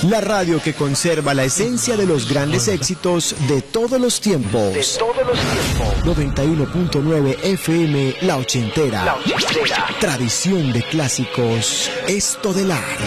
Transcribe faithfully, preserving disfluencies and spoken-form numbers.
La radio que conserva la esencia de los grandes éxitos de todos los tiempos. De todos los tiempos. noventa y uno punto nueve F M La Ochentera. La Ochentera. Tradición de clásicos, esto del ar.